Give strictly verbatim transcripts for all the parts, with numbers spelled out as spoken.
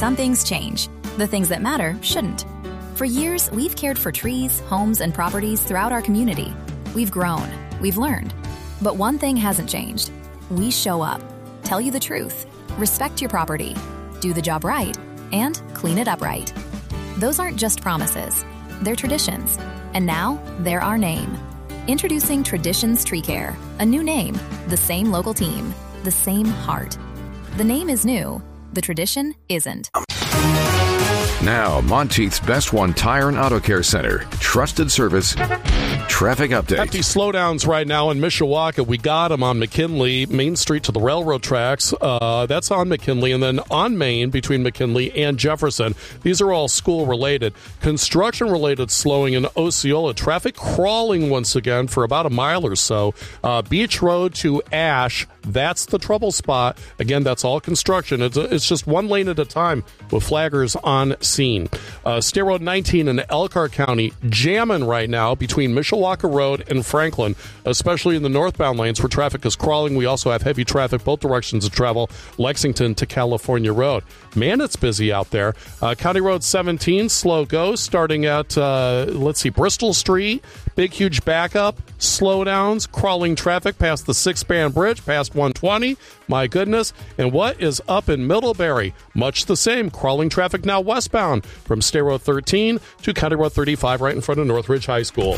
some things change. The things that matter shouldn't. For years, we've cared for trees, homes, and properties throughout our community. We've grown. We've learned. But one thing hasn't changed. We show up, tell you the truth, respect your property, do the job right, and clean it up right. Those aren't just promises. They're traditions. And now, they're our name. Introducing Traditions Tree Care. A new name, the same local team, the same heart. The name is new. The tradition isn't. Now, Monteith's Best One Tire and Auto Care Center. Trusted service. Traffic update. Hefty slowdowns right now in Mishawaka. We got them on McKinley, Main Street to the railroad tracks. Uh, that's on McKinley. And then on Main between McKinley and Jefferson. These are all school-related. Construction-related slowing in Osceola. Traffic crawling once again for about a mile or so. Uh, Beach Road to Ash. That's the trouble spot. Again, that's all construction. It's, it's just one lane at a time with flaggers on scene. Uh, State Road nineteen in Elkhart County, jamming right now between Mishawaka Road and Franklin, especially in the northbound lanes where traffic is crawling. We also have heavy traffic both directions of travel, Lexington to California Road. Man, it's busy out there. Uh, County Road seventeen, slow go, starting at, uh, let's see, Bristol Street. Big, huge backup, slowdowns, crawling traffic past the six-span bridge, past one twenty. My goodness. And what is up in Middlebury? Much the same. Crawling traffic now westbound from State Road thirteen to County Road thirty-five right in front of Northridge High School.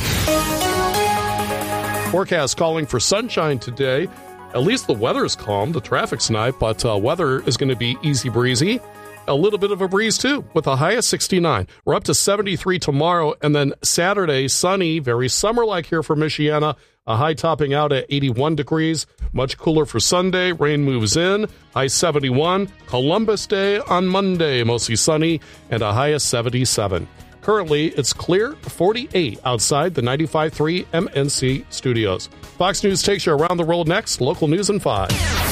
Forecast calling for sunshine today. At least the weather's calm. The traffic's not, but uh, weather is going to be easy breezy. A little bit of a breeze, too, with a high of sixty-nine. We're up to seventy-three tomorrow, and then Saturday, sunny, very summer-like here for Michiana. A high topping out at eighty-one degrees. Much cooler for Sunday. Rain moves in. High seventy-one. Columbus Day on Monday, mostly sunny, and a high of seventy-seven. Currently, it's clear, forty-eight outside the ninety-five point three M N C studios. Fox News takes you around the world next. Local news in five.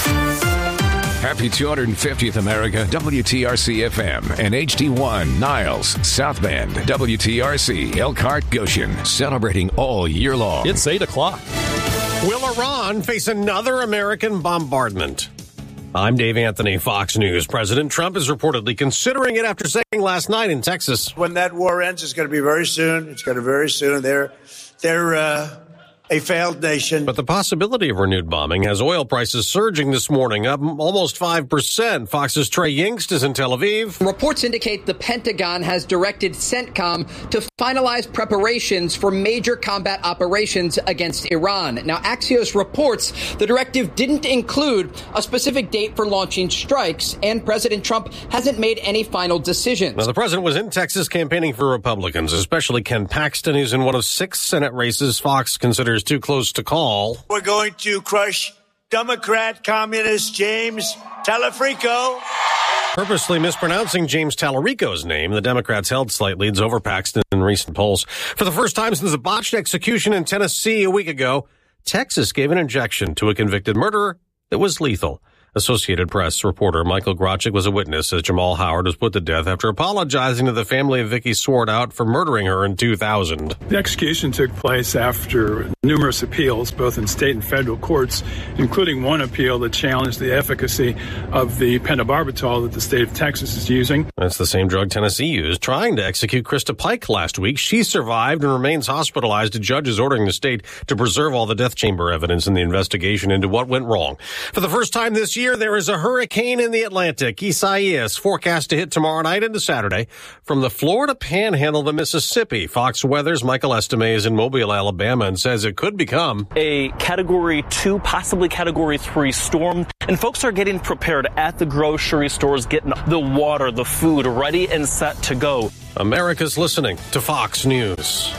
Happy two hundred fiftieth America, W T R C F M, and H D one, Niles, South Bend, W T R C, Elkhart, Goshen, celebrating all year long. It's eight o'clock. Will Iran face another American bombardment? I'm Dave Anthony, Fox News. President Trump is reportedly considering it after saying last night in Texas. When that war ends, it's going to be very soon. It's going to be very soon. They're, they're, uh, a failed nation. But the possibility of renewed bombing has oil prices surging this morning, up almost five percent. Fox's Trey Yingst is in Tel Aviv. Reports indicate the Pentagon has directed CENTCOM to finalize preparations for major combat operations against Iran. Now, Axios reports the directive didn't include a specific date for launching strikes, and President Trump hasn't made any final decisions. Now, the president was in Texas campaigning for Republicans, especially Ken Paxton, who's in one of six Senate races Fox considers too close to call. We're going to crush Democrat communist James Talarico. Purposely mispronouncing James Talarico's name, the Democrats held slight leads over Paxton in recent polls. For the first time since a botched execution in Tennessee a week ago, Texas gave an injection to a convicted murderer that was lethal. Associated Press reporter Michael Grochik was a witness as Jamal Howard was put to death after apologizing to the family of Vicky Swartout for murdering her in two thousand. The execution took place after numerous appeals, both in state and federal courts, including one appeal that challenged the efficacy of the pentobarbital that the state of Texas is using. That's the same drug Tennessee used trying to execute Krista Pike last week. She survived and remains hospitalized. A judge is ordering the state to preserve all the death chamber evidence in the investigation into what went wrong. For the first time this year, there is a hurricane in the Atlantic. Isaias forecast to hit tomorrow night into Saturday from the Florida Panhandle to Mississippi. Fox Weather's Michael Estime is in Mobile, Alabama, and says it could become a Category two, possibly Category three storm. And folks are getting prepared at the grocery stores, getting the water, the food ready and set to go. America's listening to Fox News.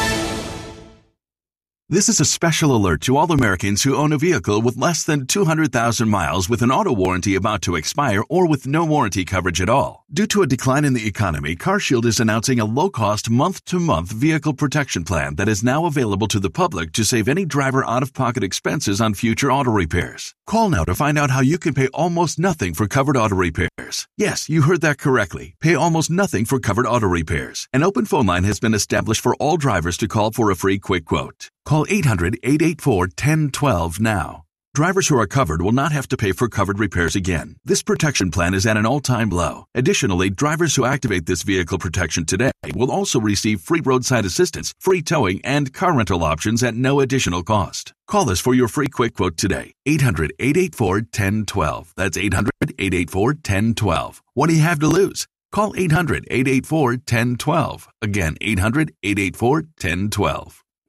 This is a special alert to all Americans who own a vehicle with less than two hundred thousand miles with an auto warranty about to expire or with no warranty coverage at all. Due to a decline in the economy, CarShield is announcing a low-cost month-to-month vehicle protection plan that is now available to the public to save any driver out-of-pocket expenses on future auto repairs. Call now to find out how you can pay almost nothing for covered auto repairs. Yes, you heard that correctly. Pay almost nothing for covered auto repairs. An open phone line has been established for all drivers to call for a free quick quote. Call eight hundred, eight eight four, one zero one two now. Drivers who are covered will not have to pay for covered repairs again. This protection plan is at an all-time low. Additionally, drivers who activate this vehicle protection today will also receive free roadside assistance, free towing, and car rental options at no additional cost. Call us for your free quick quote today. eight hundred, eight eight four, one zero one two. That's eight hundred, eight eight four, one zero one two. What do you have to lose? Call eight hundred, eight eight four, one zero one two. Again, eight hundred, eight eight four, one zero one two.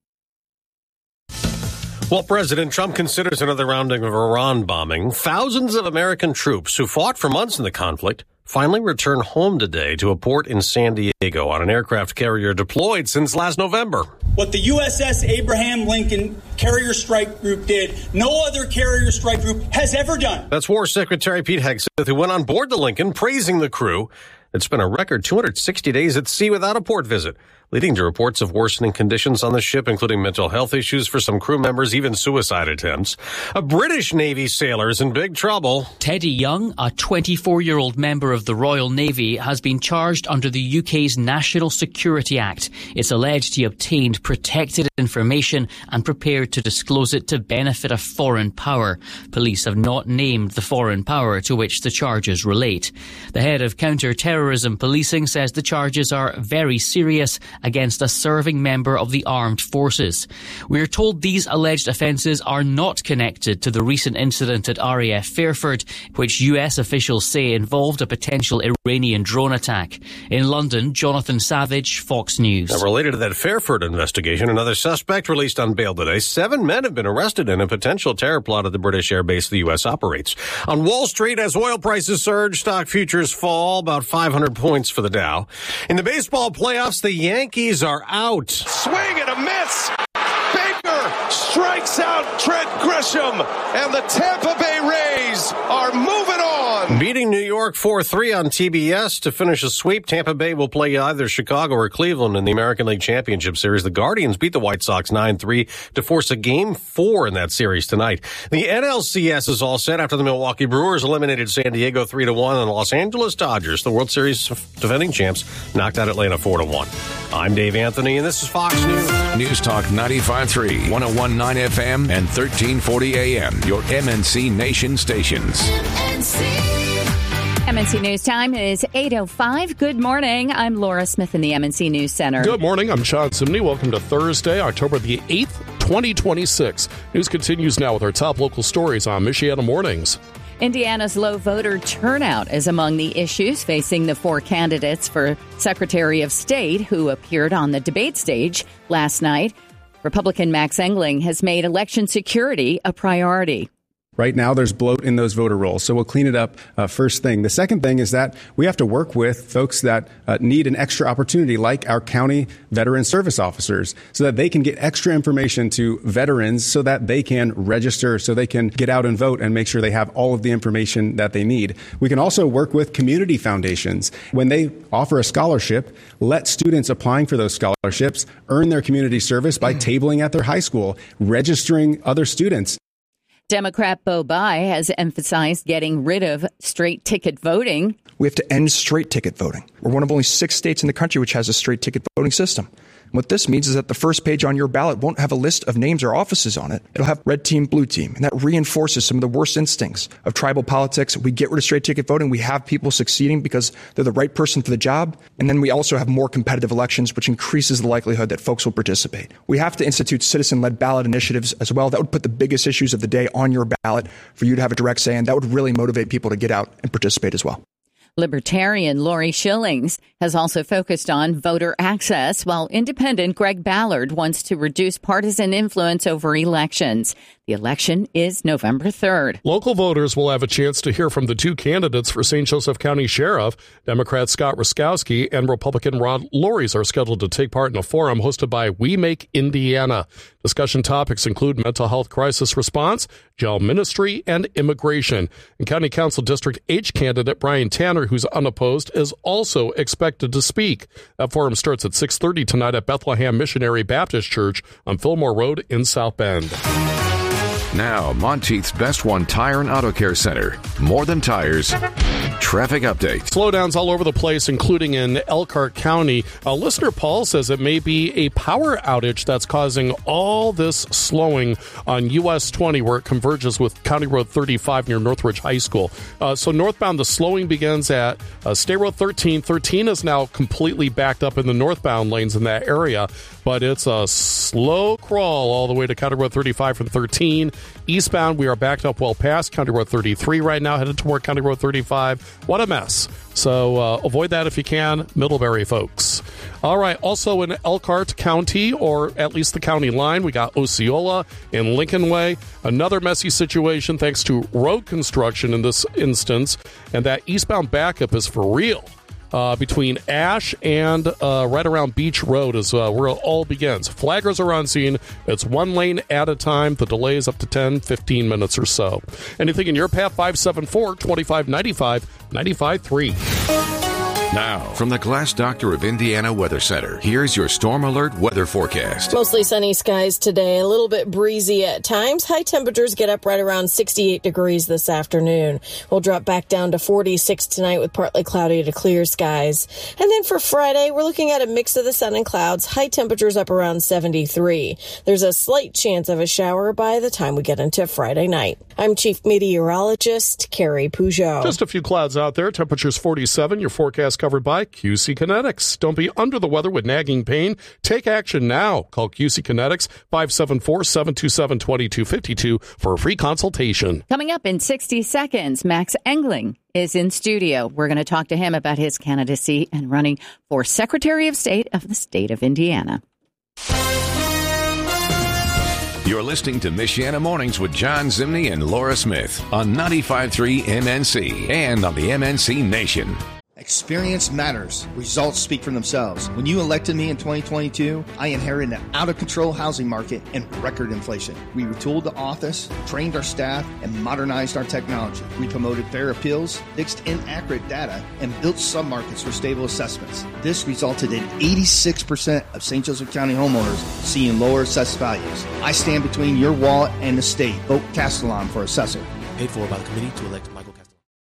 Well, President Trump considers another round of Iran bombing. Thousands of American troops who fought for months in the conflict finally returned home today to a port in San Diego on an aircraft carrier deployed since last November. What the U S S Abraham Lincoln Carrier Strike Group did, no other carrier strike group has ever done. That's War Secretary Pete Hegseth, who went on board the Lincoln, praising the crew. It's spent a record two hundred sixty days at sea without a port visit, leading to reports of worsening conditions on the ship, including mental health issues for some crew members, even suicide attempts. A British Navy sailor is in big trouble. Teddy Young, a twenty-four-year-old member of the Royal Navy, has been charged under the U K's National Security Act. It's alleged he obtained protected information and prepared to disclose it to benefit a foreign power. Police have not named the foreign power to which the charges relate. The head of counter-terrorism policing says the charges are very serious against a serving member of the armed forces. We are told these alleged offences are not connected to the recent incident at R A F Fairford, which U S officials say involved a potential Iranian drone attack. In London, Jonathan Savage, Fox News. Now, related to that Fairford investigation, another suspect released on bail today. Seven men have been arrested in a potential terror plot at the British air base the U S operates. On Wall Street, as oil prices surge, stock futures fall about five hundred points for the Dow. In the baseball playoffs, the Yankees are out. Swing and a miss. Baker strikes out Trent Grisham, and the Tampa Bay Rays are moving on. Beating New York four three on T B S to finish a sweep. Tampa Bay will play either Chicago or Cleveland in the American League Championship Series. The Guardians beat the White Sox nine three to force a game four in that series tonight. The N L C S is all set after the Milwaukee Brewers eliminated San Diego three to one, and the Los Angeles Dodgers, the World Series defending champs, knocked out Atlanta four to one. I'm Dave Anthony, and this is Fox News. News Talk ninety-five point three, one oh one point nine F M, and thirteen forty A M, your M N C Nation stations. M N C. M N C News Time is eight oh five. Good morning. I'm Laura Smith in the M N C News Center. Good morning. I'm Sean Simney. Welcome to Thursday, October the eighth, twenty twenty-six. News continues now with our top local stories on Michiana Mornings. Indiana's low voter turnout is among the issues facing the four candidates for Secretary of State who appeared on the debate stage last night. Republican Max Engling has made election security a priority. Right now, there's bloat in those voter rolls, so we'll clean it up uh, first thing. The second thing is that we have to work with folks that uh, need an extra opportunity, like our county veteran service officers, so that they can get extra information to veterans so that they can register, so they can get out and vote and make sure they have all of the information that they need. We can also work with community foundations. When they offer a scholarship, let students applying for those scholarships earn their community service by tabling at their high school, registering other students. Democrat Bo Bai has emphasized getting rid of straight ticket voting. We have to end straight ticket voting. We're one of only six states in the country which has a straight ticket voting system. What this means is that the first page on your ballot won't have a list of names or offices on it. It'll have red team, blue team. And that reinforces some of the worst instincts of tribal politics. We get rid of straight ticket voting. We have people succeeding because they're the right person for the job. And then we also have more competitive elections, which increases the likelihood that folks will participate. We have to institute citizen-led ballot initiatives as well. That would put the biggest issues of the day on your ballot for you to have a direct say. And that would really motivate people to get out and participate as well. Libertarian Lori Schillings has also focused on voter access, while independent Greg Ballard wants to reduce partisan influence over elections. The election is November third. Local voters will have a chance to hear from the two candidates for Saint Joseph County Sheriff. Democrat Scott Ruskowski and Republican Rod Lories are scheduled to take part in a forum hosted by We Make Indiana. Discussion topics include mental health crisis response, jail ministry, and immigration. And County Council District H candidate Brian Tanner, who's unopposed, is also expected to speak. That forum starts at six thirty tonight at Bethlehem Missionary Baptist Church on Fillmore Road in South Bend. Now, Monteith's Best One Tire and Auto Care Center. More than tires, traffic update. Slowdowns all over the place, including in Elkhart County. Uh, listener Paul says it may be a power outage that's causing all this slowing on U S twenty, where it converges with County Road thirty-five near Northridge High School. Uh, so northbound, the slowing begins at uh, State Road thirteen. thirteen is now completely backed up in the northbound lanes in that area, but it's a slow crawl all the way to County Road thirty-five from thirteen. Eastbound, we are backed up well past County Road thirty-three right now, headed toward County Road thirty-five. What a mess. So uh, avoid that if you can, Middlebury folks. All right, also in Elkhart County, or at least the county line, we got Osceola and Lincoln Way. Another messy situation thanks to road construction in this instance, and that eastbound backup is for real. Uh, between Ash and uh, right around Beach Road is uh, where it all begins. Flaggers are on scene. It's one lane at a time. The delay is up to ten, fifteen minutes or so. Anything in your path? five seven four, two five nine five, nine five three. Now, from the Glass Doctor of Indiana Weather Center, here's your Storm Alert weather forecast. Mostly sunny skies today, a little bit breezy at times. High temperatures get up right around sixty-eight degrees this afternoon. We'll drop back down to forty-six tonight with partly cloudy to clear skies. And then for Friday, we're looking at a mix of the sun and clouds. High temperatures up around seventy-three. There's a slight chance of a shower by the time we get into Friday night. I'm Chief Meteorologist Carrie Peugeot. Just a few clouds out there. Temperatures forty-seven. Your forecast covered by Q C Kinetics. Don't be under the weather with nagging pain. Take action now. Call Q C Kinetics five seven four, seven two seven, two two five two for a free consultation. Coming up in sixty seconds, Max Engling is in studio. We're going to talk to him about his candidacy and running for Secretary of State of the state of Indiana. You're listening to Michiana Mornings with John Zimney and Laura Smith on ninety-five point three M N C and on the M N C Nation. Experience matters. Results speak for themselves. When you elected me in twenty twenty-two, I inherited an out-of-control housing market and record inflation. We retooled the office, trained our staff, and modernized our technology. We promoted fair appeals, fixed inaccurate data, and built submarkets for stable assessments. This resulted in eighty-six percent of Saint Joseph County homeowners seeing lower assessed values. I stand between your wallet and the state. Vote Castellon for assessor. Paid for by the Committee to Elect Michael